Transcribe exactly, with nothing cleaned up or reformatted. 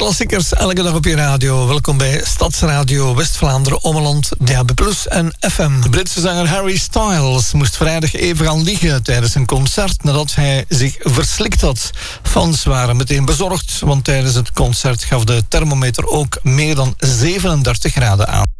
klassiekers elke dag op je radio. Welkom bij Stadsradio West-Vlaanderen, Ommeland, D A B plus en F M. De Britse zanger Harry Styles moest vrijdag even gaan liggen tijdens een concert nadat hij zich verslikt had. Fans waren meteen bezorgd, want tijdens het concert gaf de thermometer ook meer dan zevenendertig graden aan.